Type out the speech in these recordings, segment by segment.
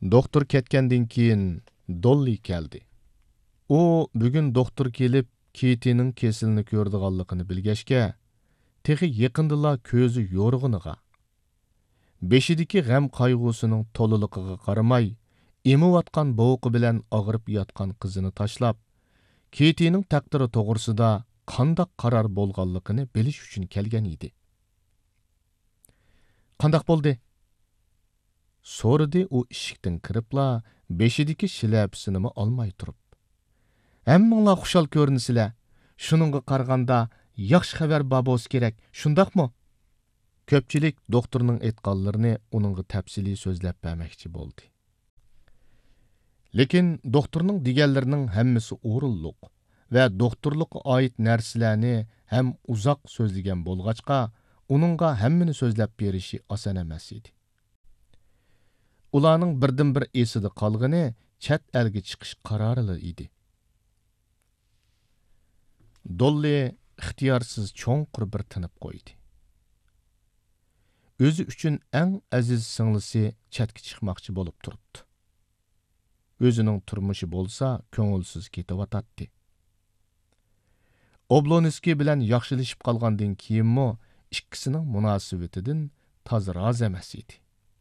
Doktor ketgandan keyin Dolly keldi. U bugun doktor kelib, Kitining kesilini ko'rdiganligini bilgachga, texi yaqindila ko'zi yo'rg'iniga, beshidagi g'am qayg'usining to'liligiga qaramay, emivatgan bovuqi bilan og'rib yotgan qizini tashlab, Kitining taqdiri to'g'risida qandaq qaror bo'lganligini bilish uchun kelgan edi. Qandaq bo'ldi? So'radi u eshikdan kiribla, beshidagi shlyapasini olmay turib. Hammanglar xushal ko'rinsizlar. Shuningga qaraganda yaxshi xabar babos kerak, shundaqmi? Ko'pchilik doktorning aytganlarini uningga tafsiliy so'zlab bermoqchi bo'ldi. Lekin doktorning deganlarining hammasi o'rinliq va doktorlikqa oid narsalarni ham uzoq so'zlagan bo'lg'achqa, uningga hammani so'zlab berishi oson emas edi. Ularning birdan-bir esida qolgani chet elga chiqish qarori edi. Dolly ixtiyorsiz cho'nqur bir tinib qo'ydi. O'zi uchun eng aziz singlisi chetga chiqmoqchi bo'lib turibdi. O'zining turmushi bo'lsa ko'ngilsiz ketayotdi. Oblonskiy bilan yaxshilashib qolgandan keyinmi ikkisining munosabatidan toza rozi emas edi.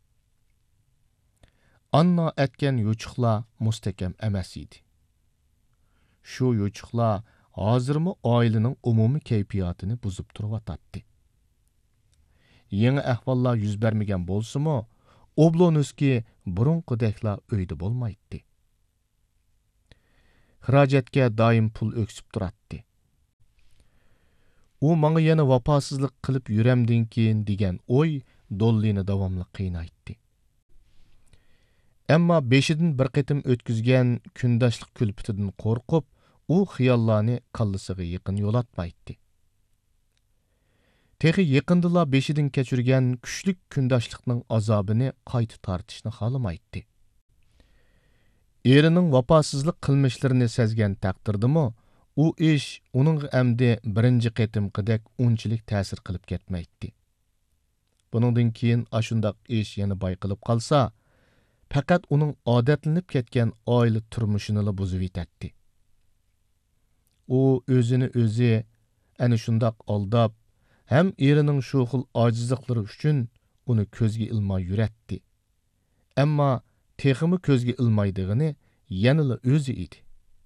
Anna aytgan yo'chiqlar mustahkam emas edi. Shu yo'chiqlar hozirmi oilaning umumiy kayfiyatini buzib turibdi. Yangi ahvollar yuz bermagan bo'lsa-mu, Oblonskiy burunqidekla uyda bo'lmaydi. Xarajatga doim pul o'ksib turadi. U menga yana vafosizlik qilib yuramdan keyin degan o'y Dollyni davomli qiynaydi. Ammo beshidan bir qitim o'tkazgan kundoshlik kulpitidan qo'rqib, u xiyollarni qallasiga yaqin yo'latmaydi. Texi yaqindila beshidan kechirgan kuchlik kundoshlikning azobini qayta tortishni xohlamaydi. Erining vafosizlik qilmishlarini sezgan taqdirdimi, u ish uning amdi birinchi qitimqidek unchalik ta'sir qilib ketmaydi. Buningdan keyin ashundaq ish yana bayqilib qolsa, faqat uning odatlanib ketgan oila turmushini buzib yetadi. U o'zini o'zi ana shundaq aldab, ham erining shu xil ojizliklari uchun uni ko'zga ilmay yuratdi. Ammo teximi ko'zga ilmaydigini yanila o'zi edi.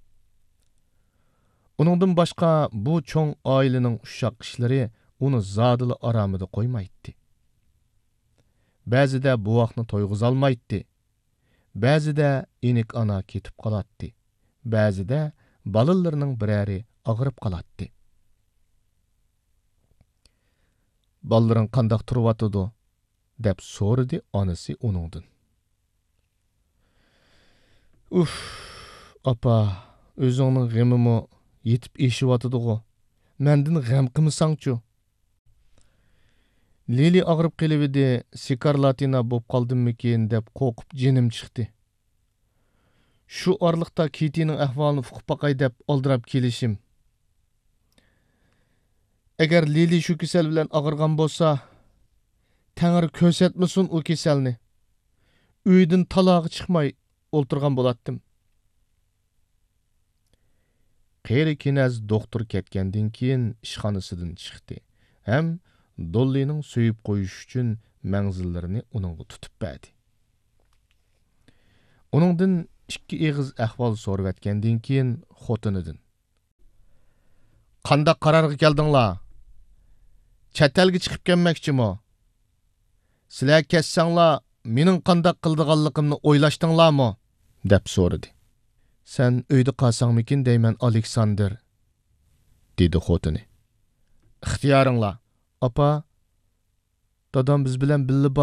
Uningdan boshqa bu cho'ng oilaning ushoq ishlari uni zodila aromida qo'ymaydi. Ba'zida buvoqni to'yg'izolmaydi. Ba'zida enik ana ketib qoladi. Ba'zida balalarning birari og'rib qoladi. Balaring qandoq turibdi? Deb so'radi onasi uningdan. Apa, o'zingning g'amimi yetib eshiyotidigo. Mendan g'am qilmasangchu. Lili og'rib qelibdi, sikarlatina bo'lib qoldimmikin deb qo'rqib jinim chiqdi. Shu orliqda Kitining ahvolini uqib boqay deb oldirab kelishim. Agar Lili shu kasal bilan og'irgan bo'lsa, Tangri ko'rsatmasin u kasalni. Uydan talog'i chiqmay o'ltirgan bo'latdim. Qeri Kinaz doktor ketgandan keyin ishxonasidan chiqdi. Ham Dollyning so'yib qo'yish uchun manzillarini uningga tutib berdi. Uningdan ikki eg'iz ahvol so'rayotgandan keyin xotinidan: "Qanday qarorga keldinglar? Chet elga chiqib kelmoqchimi? Sizlar ketsanglar, mening qanday qildiganligimni o'ylashdinglarmi?" deb so'radi. "Sen uyda qolsangmikin deyman, Aleksandr", dedi xotini. "Ixtiyoringlar. Apa, dadam biz bilan birga